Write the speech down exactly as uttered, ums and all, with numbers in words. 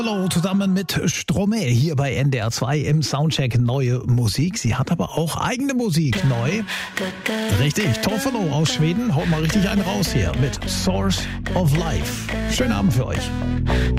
Hallo, zusammen mit Stromae hier bei N D R zwei im Soundcheck neue Musik. Sie hat aber auch eigene Musik neu. Richtig, Tofano aus Schweden haut mal richtig einen raus hier mit Source of Life. Schönen Abend für euch.